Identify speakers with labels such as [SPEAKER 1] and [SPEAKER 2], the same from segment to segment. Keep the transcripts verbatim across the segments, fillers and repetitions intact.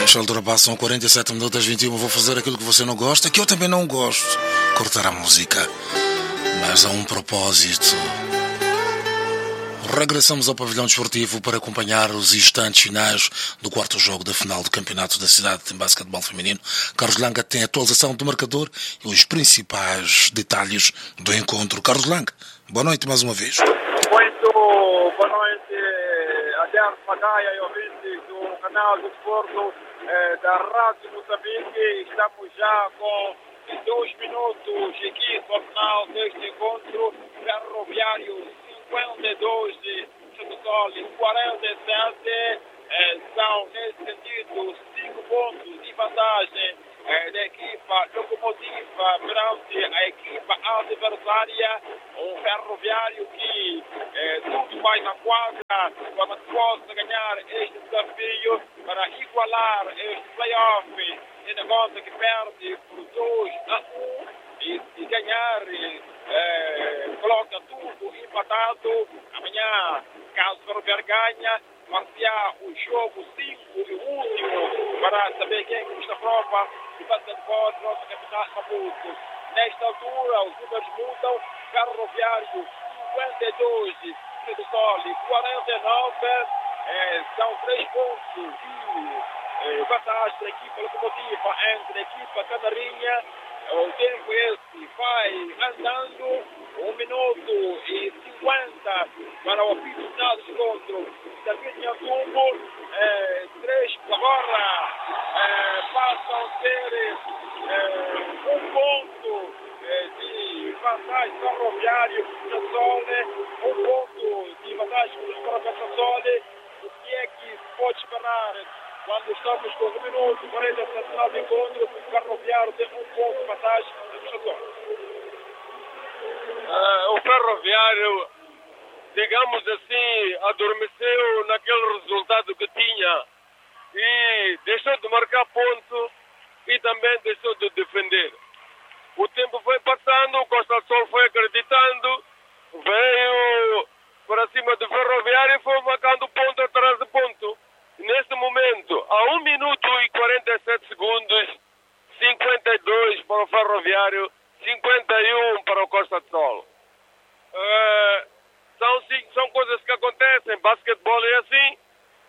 [SPEAKER 1] Nesta altura passam quarenta e sete minutos, vinte e um. Vou fazer aquilo que você não gosta, que eu também não gosto. Cortar a música. Mas há um propósito. Regressamos ao pavilhão desportivo para acompanhar os instantes finais do quarto jogo da final do campeonato da cidade de basquetebol feminino. Carlos Langa tem a atualização do marcador e os principais detalhes do encontro. Carlos Langa, boa noite mais uma vez.
[SPEAKER 2] Muito boa noite, Adriano Pagaia e ouvintes do canal do Desporto eh, da Rádio Moçambique. Estamos já com dois minutos aqui no final deste encontro. Ferroviário cinquenta e dois, Sol quarenta e sete, eh, são nesse sentido cinco pontos de vantagem eh, da equipa locomotiva perante a equipa adversária. Um Ferroviário que eh, tudo faz na quadra para que possa ganhar este desafio para igualar este playoff, tendo em conta que perde por dois a um e, e ganhar eh, coloca tudo empatado. Amanhã, caso o Ferroviário ganha, vai o jogo cinco e último para saber quem custa a prova e basquetebol do nosso campeonato Maputo. Nesta altura, os números mudam. Ferroviário cinquenta e dois, do Sol quarenta e nove, eh, são três pontos de eh, vantagem da equipa locomotiva entre a equipa Canarinha. O tempo esse vai andando, um minuto e cinquenta para o apito final do encontro. David Nhantumbo, eh, três agora eh, passam a ter eh, um ponto eh, de vantagem Ferroviário na Sole, um ponto de vantagem para o Sole. O que é que se pode esperar quando estamos com um minuto, quarenta para o final do encontro? O Ferroviário tem um ponto de vantagem na Sole.
[SPEAKER 3] Uh, o Ferroviário, digamos assim, adormeceu naquele resultado que tinha e deixou de marcar ponto e também deixou de defender. O tempo foi passando, o Costa Sol foi acreditando, veio para cima do Ferroviário e foi marcando ponto atrás de ponto. Neste momento, a um minuto e quarenta e sete segundos, cinquenta e dois para o Ferroviário, cinquenta e um para o Costa Sol. Uh, são, são coisas que acontecem, basquetebol é assim.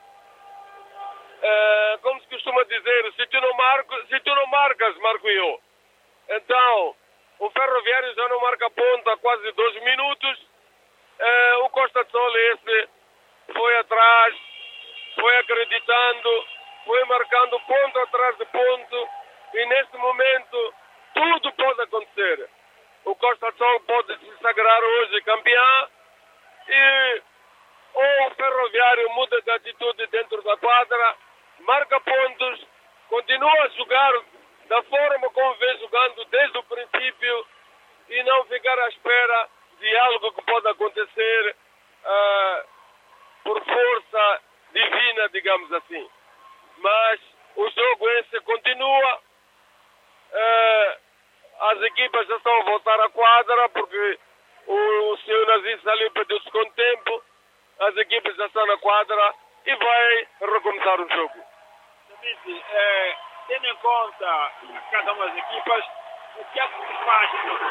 [SPEAKER 3] Uh, como se costuma dizer, se tu, não marco, se tu não marcas, marco eu. Então, o Ferroviário já não marca ponto há quase dois minutos. Uh, o Costa Sol esse foi atrás, foi acreditando, foi marcando ponto atrás de ponto. E neste momento, tudo pode acontecer. O Costa Sol pode se sagrar hoje campeão e ou o Ferroviário muda de atitude dentro da quadra, marca pontos, continua a jogar da forma como vem jogando desde o princípio e não ficar à espera de algo que pode acontecer uh, por força divina, digamos assim. Mas o jogo esse continua. Uh, as equipas já estão a voltar à quadra porque o, o senhor Nazir Salim perdeu-se com o tempo. As equipas já estão na quadra e vai recomeçar o jogo.
[SPEAKER 2] David, é, tendo em conta cada uma das equipas, o que é que se faz?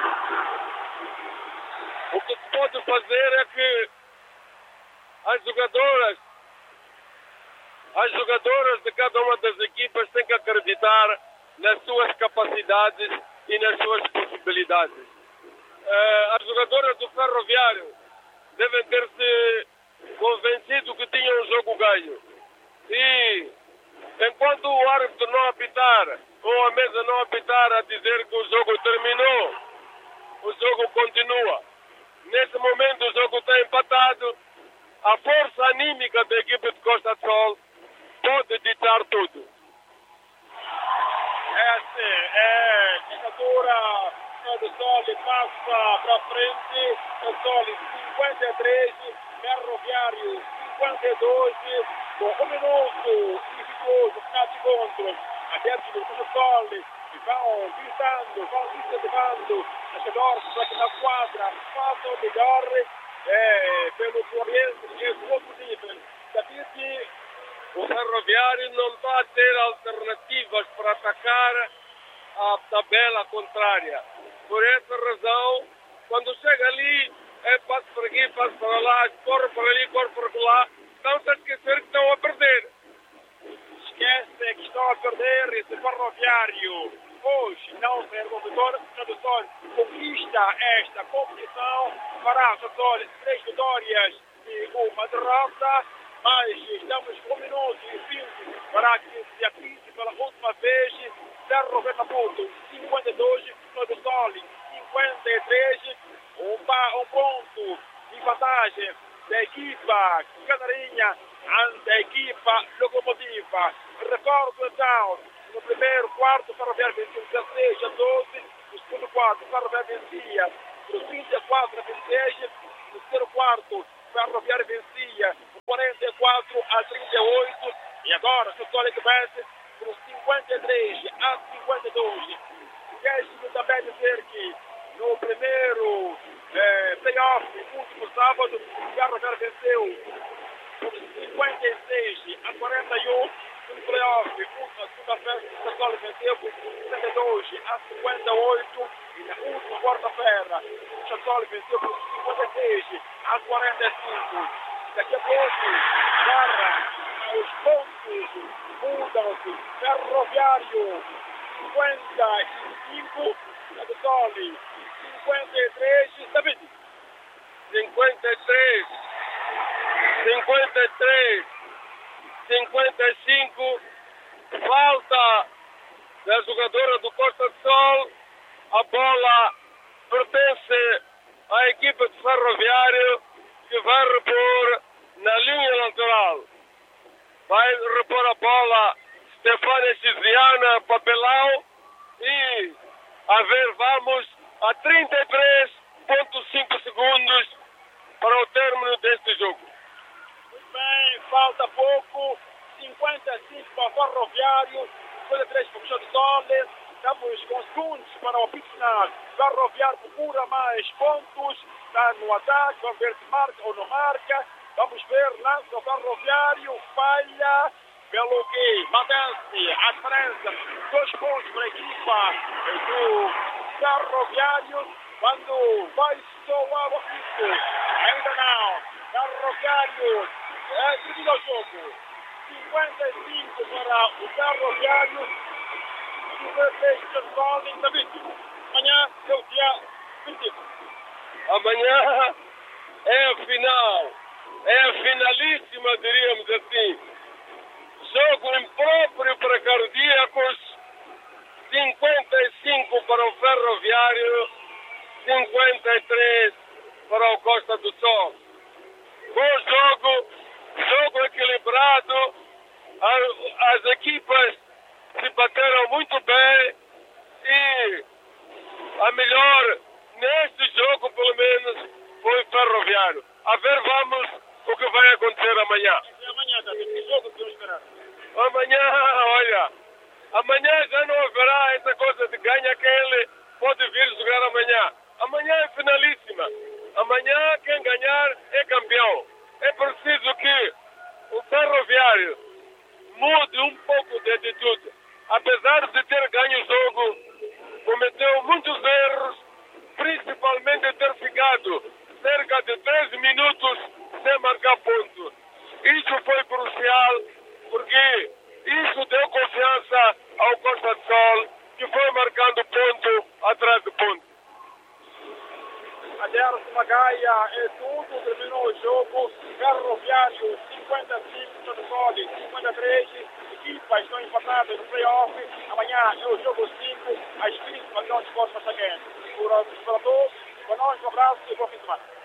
[SPEAKER 3] O que se pode fazer é que as jogadoras, as jogadoras de cada uma das equipas têm que acreditar nas suas capacidades e nas suas possibilidades. Uh, as jogadoras do Ferroviário devem ter-se convencido que tinham um jogo ganho. E enquanto o árbitro não apitar, ou a mesa não apitar a dizer que o jogo terminou, o jogo continua. Nesse momento o jogo está empatado. A força anímica da equipe de Costa Sol pode ditar tudo.
[SPEAKER 2] É assim, é, ditadura do Sol passa para frente, o Sol cinquenta e três, Ferroviário cinquenta e dois, com um minuto e vinte e oito, final de encontro, adeptos do Sol vão gritando, vão incentivando as jogadores para que na quadra façam o melhor é, pelo Oriente, que é o outro nível. David,
[SPEAKER 3] o Ferroviário Ferroviário não está a ter alternativas para atacar a tabela contrária. Por essa razão, quando chega ali, é passo para aqui, passo para lá, corre para ali, corre para lá, estão-se a esquecer que estão a perder.
[SPEAKER 2] Esquece que estão a perder esse Ferroviário. Hoje não será o vitória, o Sol conquista esta competição, fará o Sol três vitórias e uma derrota, mas estamos com um minuto e vinte para que se apite pela última vez. Cerro Maputo, cinquenta e dois, do Sol, cinquenta e três, um, um ponto de vantagem da equipa canarinha ante a equipa locomotiva. Recordo então, no primeiro quarto, o Ferroviário venceu dezesseis a doze, no segundo quarto, o Ferroviário vencia por trinta e quatro a vinte e seis, no terceiro quarto, o Ferroviário vencia por quarenta e quatro a trinta e oito, e agora o Sol que vence por cinquenta e três a cinquenta e dois. Quero também dizer que no primeiro eh, playoff, último sábado, o Ferroviário venceu por cinquenta e seis a quarenta e um. No playoff, última segunda-feira, o Sol venceu por sessenta e dois a cinquenta e oito. E na última quarta-feira, o Sol venceu por cinquenta e seis a quarenta e cinco. Daqui a pouco, barra, os pontos mudam-se. Ferroviário, cinquenta e cinco, a do Sol, cinquenta e três, David.
[SPEAKER 3] cinquenta e três, cinquenta e três, cinquenta e cinco, falta da jogadora do Costa do Sol, a bola pertence à equipa de Ferroviário, que vai repor na linha lateral. Vai repor a bola Stefania Chiziana Papelão e a ver, vamos a trinta e três vírgula cinco segundos para o término deste jogo.
[SPEAKER 2] Muito bem, falta pouco, cinquenta e cinco para o Ferroviário, cinquenta e três para o Costa do Sol. Estamos com segundos para o apito final. Ferroviário procura mais pontos, está no ataque, vamos ver se marca ou não marca. Vamos ver, lança o Ferroviário, falha, pelo que mantém-se a diferença, dois pontos para a equipa do Ferroviário, quando vai soar o apito. Ainda não, Ferroviário é, termina o jogo, cinquenta e cinco para o Ferroviário, cinquenta e seis para o Sol, David. Amanhã é o dia vinte.
[SPEAKER 3] Amanhã é a final, é a finalíssima, diríamos assim. Jogo impróprio para cardíacos, cinquenta e cinco para o Ferroviário, cinquenta e três para o Costa do Sol. Bom jogo, jogo equilibrado, as equipas se bateram muito bem e a melhor neste jogo, pelo menos, foi o Ferroviário. A ver, vamos, o que vai acontecer amanhã.
[SPEAKER 2] E amanhã, David, que jogo que vamos esperar?
[SPEAKER 3] Amanhã, olha, amanhã já não haverá essa coisa de ganha aquele, pode vir jogar amanhã. Amanhã é finalíssima. Amanhã quem ganhar é campeão. É preciso que o Ferroviário mude um pouco de atitude. Apesar de ter ganho o jogo, cometeu muitos erros, principalmente ter ficado cerca de três minutos sem marcar ponto. Isso foi crucial, porque isso deu confiança ao Costa do Sol, que foi marcando ponto atrás de ponto.
[SPEAKER 2] Adelso Magaia é tudo, terminou o jogo. Ferroviário cinquenta e cinco, Costa do Sol cinquenta e três. Equipas estão empatadas no playoff. Amanhã é o jogo cinco, às vinte, padrão de Costa Saguense. Para todos, para nós, um abraço e bom fim de semana.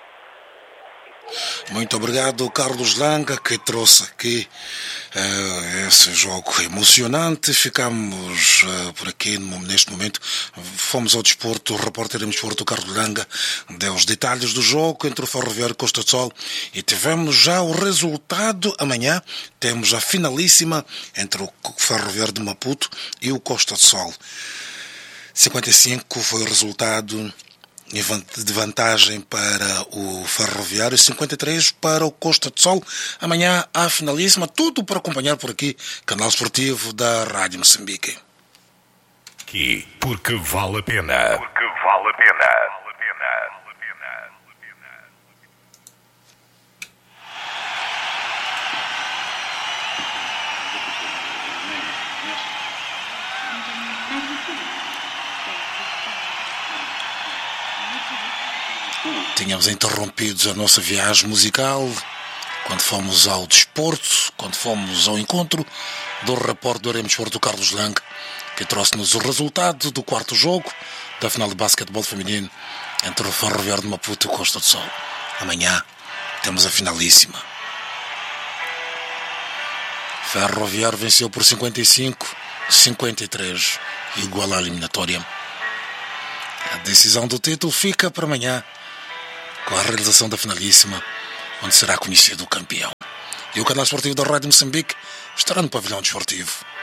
[SPEAKER 1] Muito obrigado, Carlos Langa, que trouxe aqui uh, esse jogo emocionante. Ficamos uh, por aqui neste momento. Fomos ao desporto, o repórter em desporto, Carlos Langa, deu os detalhes do jogo entre o Ferroviário e Costa do Sol e tivemos já o resultado. Amanhã temos a finalíssima entre o Ferroviário de Maputo e o Costa do Sol. cinquenta e cinco foi o resultado de vantagem para o Ferroviário, cinquenta e três para o Costa do Sol. Amanhã há finalíssima, tudo para acompanhar por aqui, canal esportivo da Rádio Moçambique.
[SPEAKER 4] Aqui, porque vale a pena. Porque vale a pena.
[SPEAKER 1] Tínhamos interrompido a nossa viagem musical quando fomos ao desporto, quando fomos ao encontro do repórter do Arema Desporto do Carlos Lang, que trouxe-nos o resultado do quarto jogo da final de basquetebol feminino entre o Ferroviário de Maputo e o Costa do Sol. Amanhã temos a finalíssima. Ferroviário venceu por cinquenta e cinco a cinquenta e três, igual à eliminatória. A decisão do título fica para amanhã, com a realização da finalíssima, onde será conhecido o campeão. E o canal esportivo da Rádio Moçambique estará no pavilhão desportivo.